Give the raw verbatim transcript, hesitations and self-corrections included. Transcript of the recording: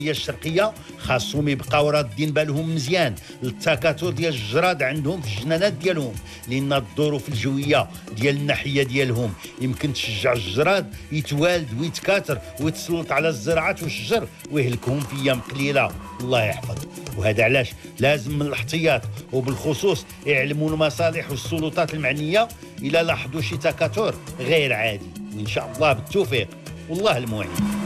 الشرقيه خاصهم يبقاو رادين بالهم مزيان التكاثر ديال الجراد عندهم في الجنانات ديالهم، لان الظروف الجويه ديال الناحيه ديالهم يمكن تشجع الجراد يتوالد ويتكاثر ويتسلط على الزراعات والشجر ويهلكهم في ايام قليله. الله يحفظ. وهذا علاش لازم من الاحتياط، وبالخصوص يعلموا المصالح والسلطات المعنيه الى لاحظوا شي تكاثر غير عادي، وان شاء الله بالتوفيق والله المعين.